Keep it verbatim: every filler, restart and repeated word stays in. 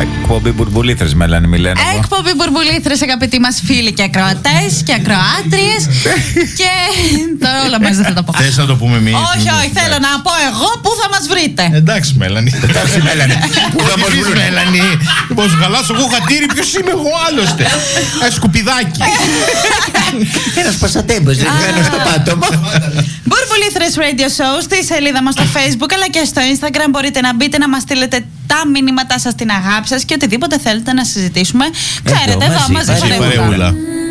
Εκπομπή Μπουρμπουλήθρες, Μέλανη, μη λένε. Εκπομπή Μπουρμπουλήθρες, αγαπητοί μας φίλοι και ακροατές και ακροάτριες. Και τώρα όλα μαζί δεν θα τα πω. Θες να το πούμε εμείς? Όχι, όχι, θέλω να πω εγώ πού θα μας βρείτε. Εντάξει, Μέλανη. Εντάξει, Μέλανη. Πού θα μας βρείτε, Μέλανη? Λοιπόν, σου χαλάσω εγώ χατήρι, ποιος είμαι εγώ άλλωστε? Ένα σκουπιδάκι. Ένας πασατέμπος, δεν βγαίνω στο πάτωμα. Μπουρμπουλήθρες Radio Show στη σελίδα μας στο Facebook αλλά και στο Instagram. Μπορείτε να μπείτε να μας στείλετε τα μηνύματά σας, την αγάπη σας και οτιδήποτε θέλετε να συζητήσουμε. Ξέρετε, εδώ μαζί παρεούλα.